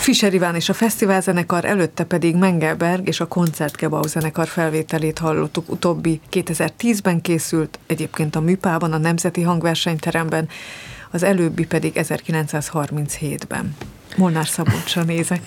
Fischer Iván és a fesztiválzenekar, előtte pedig Mengelberg és a Koncertgebau zenekar felvételét hallottuk. Utóbbi 2010-ben készült, egyébként a Műpában, a Nemzeti Hangversenyteremben, az előbbi pedig 1937-ben. Molnár Szabolcsra nézek.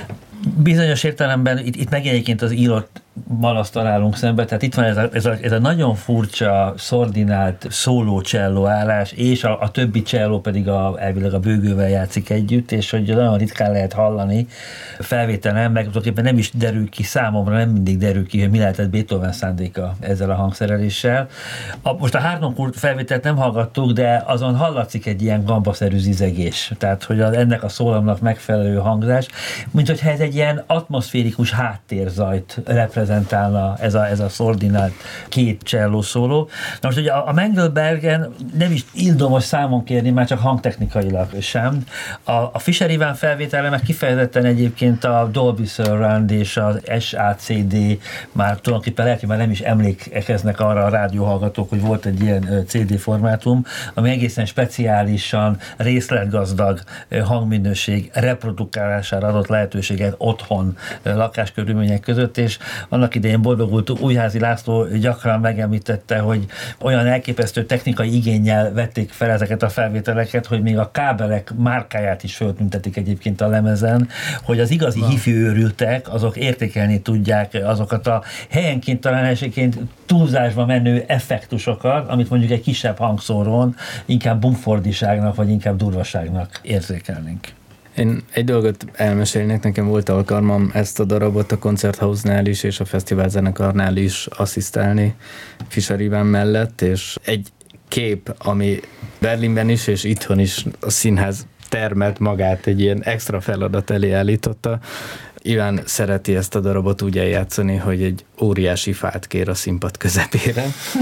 Bizonyos értelemben itt meg egyébként az írott malaszt találunk szembe, tehát itt van ez a nagyon furcsa, szordinált szóló cselló állás, és a többi cselló pedig elvileg a bőgővel játszik együtt, és hogy nagyon ritkán lehet hallani felvételen, meg tulajdonképpen nem is derül ki számomra, nem mindig derül ki, hogy mi lehetett Beethoven szándéka ezzel a hangszereléssel. Most a Harnoncourt felvételt nem hallgattuk, de azon hallatszik egy ilyen gambaszerű zizegés, tehát hogy ennek a szólamnak megfelelő hangzás, mint hogyha ez egy ilyen atmoszférikus háttérzajt reprezentálna ez a szordinált két cselló szóló. Na most ugye a Mengelbergen nem is ildomos számon kérni, már csak hangtechnikailag sem. A Fischer Iván felvétele meg kifejezetten egyébként a Dolby Surround és az SACD, már tulajdonképpen lehet, hogy már nem is emlékeznek arra a rádióhallgatók, hogy volt egy ilyen CD formátum, ami egészen speciálisan részletgazdag hangminőség reprodukálására adott lehetőséget otthon lakáskörülmények között, és annak idején boldogult Újházi László gyakran megemlítette, hogy olyan elképesztő technikai igénnyel vették fel ezeket a felvételeket, hogy még a kábelek márkáját is föltüntetik egyébként a lemezen, hogy az igazi hifi őrültek, azok értékelni tudják azokat a helyenként talán esetként túlzásba menő effektusokat, amit mondjuk egy kisebb hangszórón inkább bumfordiságnak, vagy inkább durvaságnak érzékelnénk. Én egy dolgot elmesélnék, nekem volt alkalmam ezt a darabot a Konzerthausnál is, és a fesztiválzenekarnál is asszisztálni Fischer Iván mellett, és egy kép, ami Berlinben is, és itthon is a színház termelt magát egy ilyen extra feladat elé állította. Iván szereti ezt a darabot úgy eljátszani, hogy egy óriási fát kér a színpad közepére,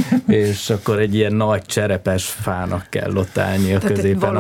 és akkor egy ilyen nagy cserepes fának kell ott állni a középen,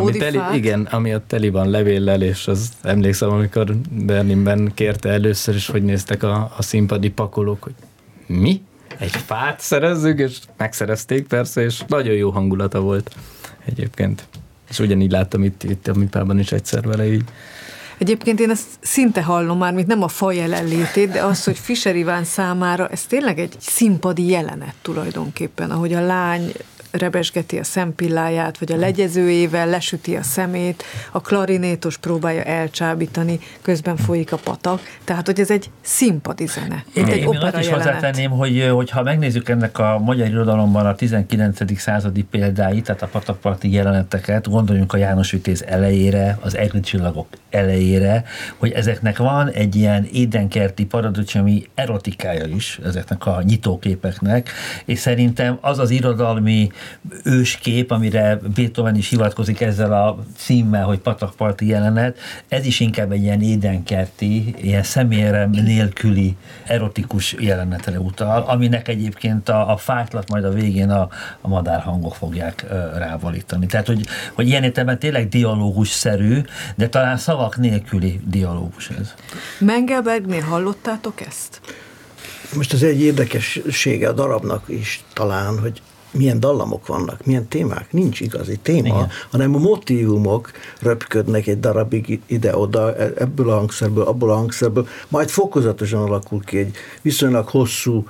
ami ott teli van levéllel, és az emlékszem, amikor Berlinben kérte először is, hogy néztek a színpadi pakolók, hogy mi? Egy fát szerezzük, és megszerezték persze, és nagyon jó hangulata volt egyébként. És ugyanígy láttam itt a Műpában is egyszer vele így. Egyébként én ezt szinte hallom már, mint nem a fa jelenlétét, de az, hogy Fischer Iván számára ez tényleg egy színpadi jelenet tulajdonképpen, ahogy a lány rebesgeti a szempilláját, vagy a legyezőjével lesüti a szemét, a klarinétos próbálja elcsábítani, közben folyik a patak, tehát hogy ez egy színpadi zene. Itt egy opera azt is jelenet. hozzátenném, hogy ha megnézzük ennek a magyar irodalomban a 19. századi példáit, tehát a patakparti jeleneteket, gondoljunk a János Vitéz elejére, az Egri csillagok elejére, hogy ezeknek van egy ilyen édenkerti paradicsomi erotikája is, ezeknek a nyitóképeknek, és szerintem az az irodalmi őskép, amire Beethoven is hivatkozik ezzel a címmel, hogy patakparti jelenet, ez is inkább egy ilyen édenkerti, ilyen személyre nélküli erotikus jelenetre utal, aminek egyébként a fájtlat majd a végén a madárhangok fogják rávalítani. Tehát, hogy ilyen értelemben tényleg dialógusszerű, de talán szavak nélküli dialógus ez. Mengelbergnél hallottátok ezt? Most ez egy érdekessége a darabnak is talán, hogy milyen dallamok vannak, milyen témák. Nincs igazi téma, igen, hanem a motívumok röpködnek egy darabig ide-oda, ebből a hangszerből, abból a hangszerből, majd fokozatosan alakul ki egy viszonylag hosszú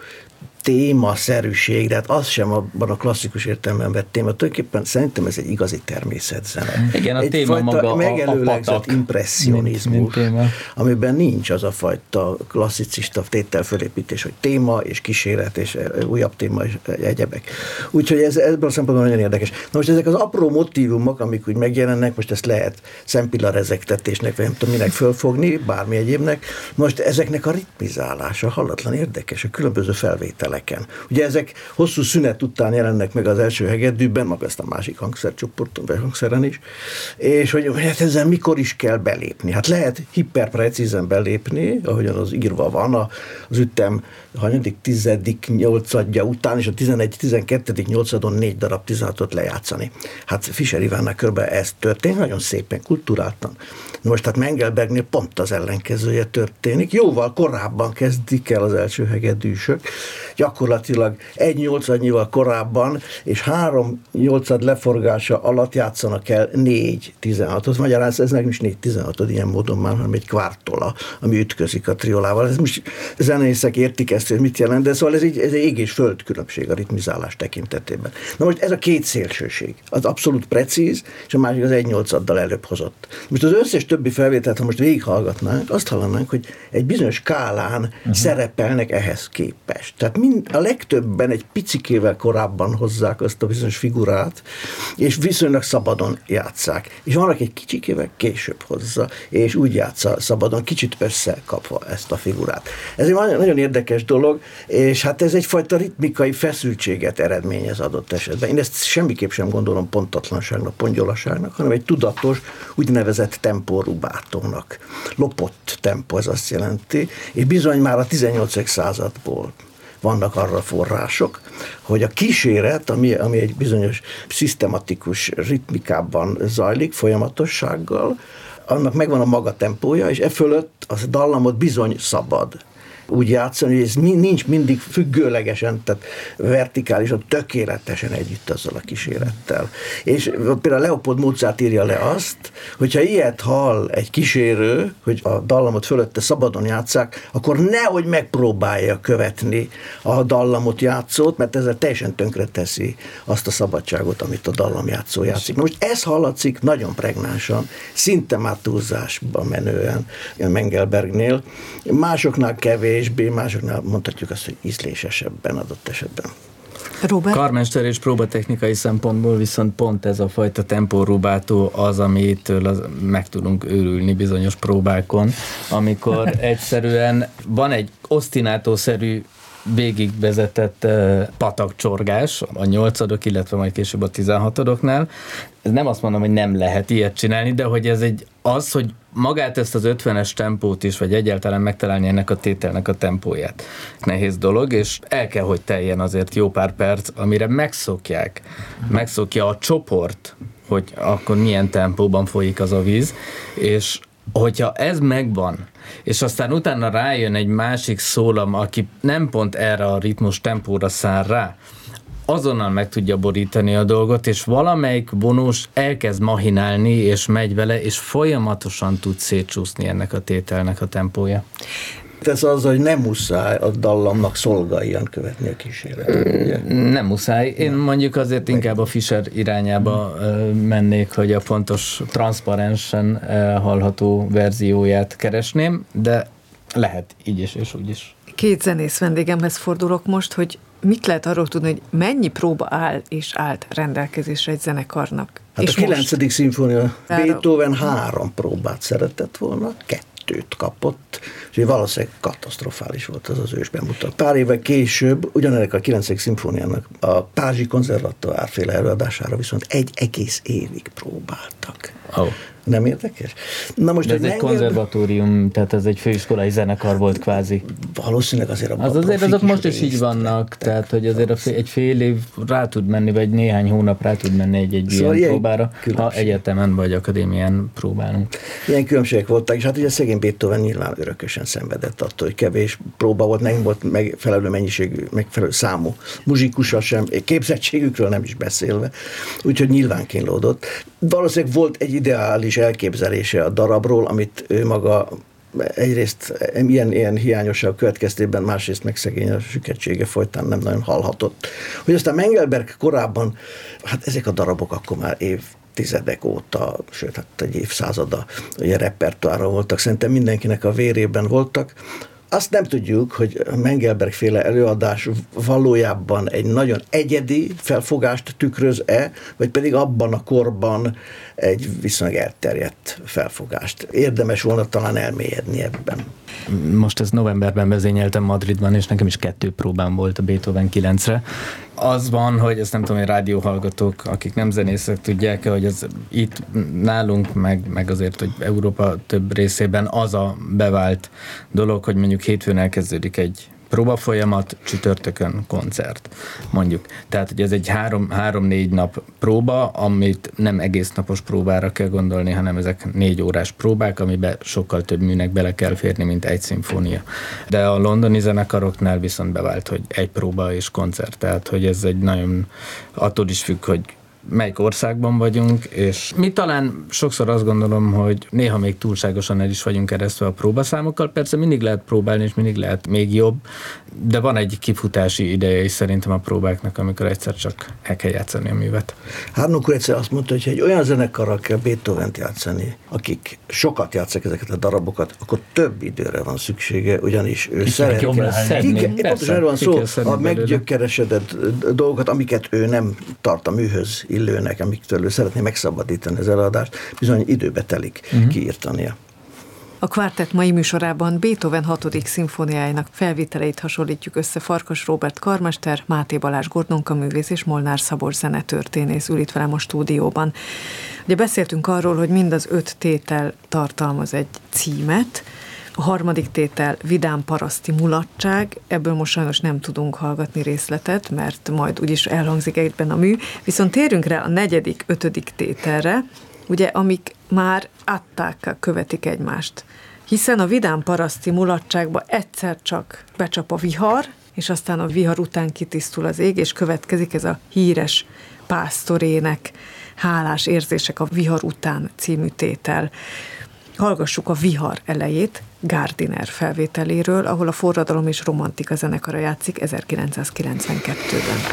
témaszerűség, de hát az sem abban a klasszikus értelemben vett téma. Tulajdonképpen szerintem ez egy igazi természetzene. Igen, a téma maga a patak. Impresszionizmus, amiben nincs az a fajta klasszicista tételfölépítés, hogy téma és kíséret és újabb téma és egyebek. Úgyhogy ez ebből a szempontból nagyon érdekes. Na most ezek az apró motívumok, amik úgy megjelennek, most ezt lehet szempilla rezegtetésnek, vagy nem tudom minek fölfogni, bármi egyébnek. Most ezeknek a ritmizálása hallatlan érdekes, a különböző felvételek. Ugye ezek hosszú szünet után jelennek meg az első hegedűben, maga ezt a másik hangszercsoporton, vagy hangszeren is, és hogy hát ezzel mikor is kell belépni. Hát lehet hiperprecízen belépni, ahogyan az írva van, az ütem 10.-8. után, és a 11.-12.-8. 4 darab 16-ot lejátszani. Hát Fischer Ivánnál körülbelül ez történik, nagyon szépen, kulturáltan. Most hát Mengelbergnél pont az ellenkezője történik. Jóval korábban kezdik el az első hegedűsök. gyakorlatilag 1/8-nyival korábban, és 3/8 leforgása alatt játszanak el 4/16-ot. Magyarán ez nem is 4/16 ilyen módon már, hanem egy kvártola, ami ütközik a triolával. Ez most zenészek értik ezt, hogy mit jelent, de szóval ez egy ég és föld különbség a ritmizálás tekintetében. Na most ez a két szélsőség. Az abszolút precíz, és a másik az 1/8-addal előbb hozott. Most az összes többi felvételt, ha most végighallgatnánk, azt hallanánk, hogy egy bizonyos skálán szerepelnek ehhez képest. Tehát a legtöbben egy picikével korábban hozzák azt a bizonyos figurát, és viszonylag szabadon játsszák. És van, aki egy kicsikével később hozza, és úgy játsza szabadon, kicsit összekapva ezt a figurát. Ez egy nagyon érdekes dolog, és hát ez egyfajta ritmikai feszültséget eredményez adott esetben. Én ezt semmiképp sem gondolom pontatlanságnak, pongyolaságnak, hanem egy tudatos, úgynevezett tempórubátónak. Lopott tempó, ez azt jelenti, és bizony már a 18. századból vannak arra források, hogy a kíséret, ami egy bizonyos szisztematikus ritmikában zajlik, folyamatossággal, annak megvan a maga tempója, és e fölött a dallamot bizony szabad úgy játszani, hogy ez nincs mindig függőlegesen, tehát vertikálisan, tökéletesen együtt azzal a kísérettel. És például Leopold Mozart írja le azt, hogyha ilyet hall egy kísérő, hogy a dallamot fölötte szabadon játsszák, akkor nehogy megpróbálja követni a dallamot játszót, mert ezzel teljesen tönkre teszi azt a szabadságot, amit a dallamjátszó játszik. Na most ez hallatszik nagyon pregnánsan, szinte már túlzásba menően Mengelbergnél, másoknál kevés, másoknál mondhatjuk azt, hogy ízlésesebben adott esetben. Robert? Karmester és próbatechnikai szempontból viszont pont ez a fajta tempórubátó az, amitől meg tudunk őrülni bizonyos próbákon, amikor egyszerűen van egy osztinátószerű végigvezetett patakcsorgás a 8., illetve majd később a 16-nál. Ez nem azt mondom, hogy nem lehet ilyet csinálni, de hogy ez hogy magát ezt az 50-es tempót is, vagy egyáltalán megtalálni ennek a tételnek a tempóját. Nehéz dolog, és el kell, hogy teljen azért jó pár perc, amire megszokja a csoport, hogy akkor milyen tempóban folyik az a víz, és hogyha ez megvan, és aztán utána rájön egy másik szólam, aki nem pont erre a ritmus tempóra száll rá, azonnal meg tudja borítani a dolgot, és valamelyik vonós elkezd mahinálni, és megy vele, és folyamatosan tud szétcsúszni ennek a tételnek a tempója. Ez az, hogy nem muszáj a dallamnak szolgáljan követni a kísérletet. Nem muszáj. Én mondjuk azért inkább a Fischer irányába mennék, hogy a pontos, transzparensen hallható verzióját keresném, de lehet így is és úgy is. Két zenész vendégemhez fordulok most, hogy mit lehet arról tudni, hogy mennyi próba áll és állt rendelkezésre egy zenekarnak? Hát és a 9. szimfónia Beethoven 3 próbát szeretett volna, 2 kapott, és valószínűleg katasztrofális volt az ős bemutat. Pár évvel később, ugyanerek a 9. szimfóniának a Pázsi konzervatóár féle előadására viszont 1 egész évig próbáltak. Oh. Nem érdekes? Na most de ez egy konzervatórium, tehát ez egy főiskolai zenekar volt kvázi. Valószínűleg azért azok most is így vannak, tehát hogy azért egy fél év rá tud menni, vagy néhány hónap rá tud menni egy szóval ilyen próbára, ha egyetemen vagy akadémián próbálunk. Ilyen különbségek voltak, és hát ugye szegény Beethoven nyilván örökösen szenvedett attól, hogy kevés próba volt, nem volt megfelelő mennyiségű, megfelelő számú muzsikusa sem, képzettségükről nem is beszélve, úgyhogy nyilván kínlódott. Valószínűleg volt egy ideális elképzelése a darabról, amit ő maga egyrészt ilyen hiányosság következtében, másrészt meg szegény a süketsége folytán nem nagyon hallhatott. Hogy aztán Mengelberg korábban, hát ezek a darabok akkor már évtizedek óta, sőt, hát egy évszázada ugye repertoárra voltak, szerintem mindenkinek a vérében voltak. Azt nem tudjuk, hogy a Mengelberg-féle előadás valójában egy nagyon egyedi felfogást tükröz-e, vagy pedig abban a korban egy viszonylag elterjedt felfogást. Érdemes volna talán elmélyedni ebben. Most ezt novemberben vezényeltem Madridban, és nekem is 2 próbám volt a Beethoven 9-re. Az van, hogy ezt nem tudom, hogy rádióhallgatók, akik nem zenészek tudják, hogy ez itt nálunk, meg azért, hogy Európa több részében az a bevált dolog, hogy mondjuk hétfőn elkezdődik egy próbafolyamat, csütörtökön koncert, mondjuk. Tehát, hogy ez egy 3-4 nap próba, amit nem egész napos próbára kell gondolni, hanem ezek 4 órás próbák, amiben sokkal több műnek bele kell férni, mint egy szimfónia. De a londoni zenekaroknál viszont bevált, hogy egy próba és koncert, tehát, hogy ez egy nagyon attól is függ, hogy melyik országban vagyunk, és mi talán sokszor azt gondolom, hogy néha még túlságosan el is vagyunk keresztve a próbaszámokkal, persze mindig lehet próbálni, és mindig lehet még jobb, de van egy kifutási ideje is szerintem a próbáknak, amikor egyszer csak el kell játszani a művet. Harnoncourt egyszer azt mondta, hogy egy olyan zenekarral kell Beethovent játszani, akik sokat játszák ezeket a darabokat, akkor több időre van szüksége, ugyanis ő szeretne. Pontosan erről van szó, a meggyökeresedett dolgokat, amiket ő nem tart a műhöz illőnek, amiktől ő szeretné megszabadítani az előadást, bizony időbe telik kiírtania. A kvártett mai műsorában Beethoven 6. szimfóniájának felvételeit hasonlítjuk össze. Farkas Róbert karmester, Máté Balázs gordonkaművész és Molnár Szabolcs zenetörténész ül itt velem a stúdióban. Ugye beszéltünk arról, hogy mind az 5 tétel tartalmaz egy címet. A 3. tétel vidám paraszti mulatság, ebből most sajnos nem tudunk hallgatni részletet, mert majd úgyis elhangzik egyben a mű. Viszont térjünk rá a 4., 5. tételre, ugye, amik már attákkal követik egymást. Hiszen a vidám paraszti mulatságba egyszer csak becsap a vihar, és aztán a vihar után kitisztul az ég, és következik ez a híres pásztorének hálás érzések a vihar után című tétel. Hallgassuk a vihar elejét Gardiner felvételéről, ahol a Forradalom és Romantika zenekara játszik 1992-ben.